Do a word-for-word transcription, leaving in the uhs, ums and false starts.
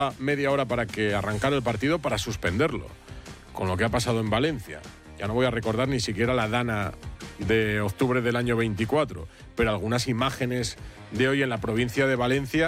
media hora para que arrancara el partido para suspenderlo, con lo que ha pasado en Valencia. Ya no voy a recordar ni siquiera la Dana de octubre del año veinticuatro, pero algunas imágenes de hoy en la provincia de Valencia